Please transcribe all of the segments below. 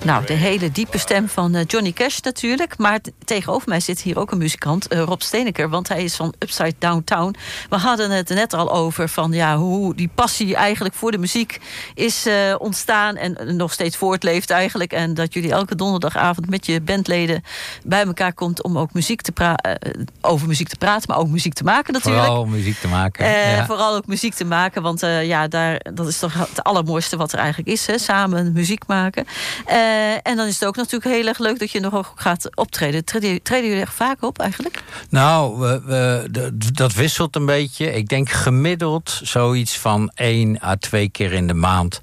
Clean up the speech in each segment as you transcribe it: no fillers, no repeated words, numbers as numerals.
Nou, de hele diepe stem van Johnny Cash natuurlijk. Maar tegenover mij zit hier ook een muzikant, Rob Steeneker. Want hij is van Upside Downtown. We hadden het net al over van hoe die passie eigenlijk voor de muziek is ontstaan. En nog steeds voortleeft eigenlijk. En dat jullie elke donderdagavond met je bandleden bij elkaar komt om ook over muziek te praten. Maar ook muziek te maken natuurlijk. Vooral muziek te maken. Vooral ook muziek te maken. Want dat is toch het allermooiste wat er eigenlijk is. Hè? Samen muziek maken. En dan is het ook natuurlijk heel erg leuk dat je nog gaat optreden. Treden jullie echt vaak op eigenlijk? Nou, dat wisselt een beetje. Ik denk gemiddeld zoiets van 1 à 2 keer in de maand.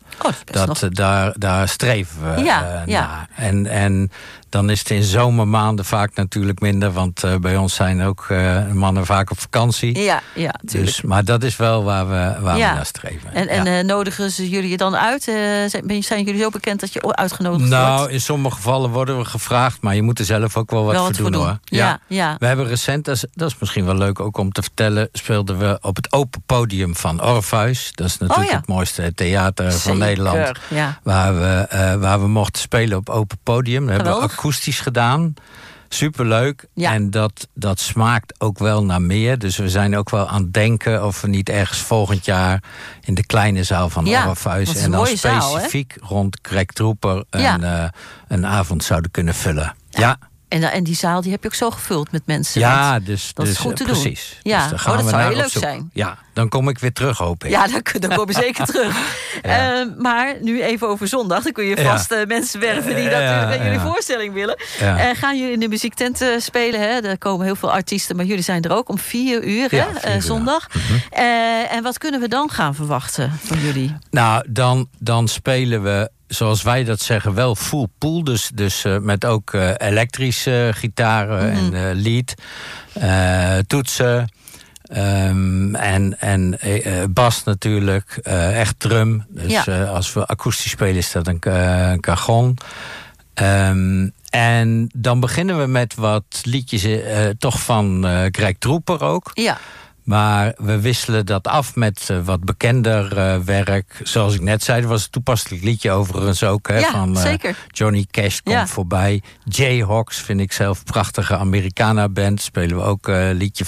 Daar streven we naar. En dan is het in zomermaanden vaak natuurlijk minder. Want bij ons zijn ook mannen vaak op vakantie. Ja, natuurlijk. Maar dat is wel waar we naar streven. En nodigen ze jullie dan uit? Zijn jullie zo bekend dat je uitgenodigd wordt? Nou, in sommige gevallen worden we gevraagd. Maar je moet er zelf ook wel wat voor doen, hoor. Ja. We hebben recent, dat is misschien wel leuk ook om te vertellen, speelden we op het open podium van Orpheus. Dat is natuurlijk het mooiste theater van Nederland. Ja. Waar we mochten spelen op open podium. We hebben akoestisch gedaan. Superleuk. Ja. En dat smaakt ook wel naar meer. Dus we zijn ook wel aan het denken of we niet ergens volgend jaar in de kleine zaal van Orpheus en dan specifiek rond Greg Trooper een avond zouden kunnen vullen. Ja. En die zaal die heb je ook zo gevuld met mensen. Ja, dus dat is goed te precies. doen. Ja, dus dan gaan we zou heel leuk zijn. Ja, dan kom ik weer terug, hoop ik. Ja, dan kom je zeker terug. Maar nu even over zondag. Dan kun je vast mensen werven die natuurlijk jullie voorstelling willen. Ja. Gaan jullie in de muziektent spelen? Hè? Er komen heel veel artiesten, maar jullie zijn er ook om 4 uur, zondag. Mm-hmm. En wat kunnen we dan gaan verwachten van jullie? Nou, dan spelen we, zoals wij dat zeggen, wel full pool. Dus met ook elektrische gitaren en lead, toetsen en bas natuurlijk, echt drum. Dus als we akoestisch spelen is dat een cajon. En dan beginnen we met wat liedjes toch van Greg Trooper ook. Ja. Maar we wisselen dat af met wat bekender werk. Zoals ik net zei, er was een toepasselijk liedje overigens ook. Hè, van Johnny Cash komt voorbij. Jayhawks vind ik zelf een prachtige Americana-band. Spelen we ook liedje